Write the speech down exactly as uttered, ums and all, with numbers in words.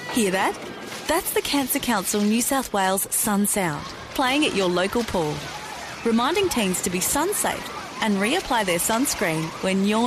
Hear that? That's the Cancer Council New South Wales Sun Sound, playing at your local pool, reminding teens to be sun safe and reapply their sunscreen when you're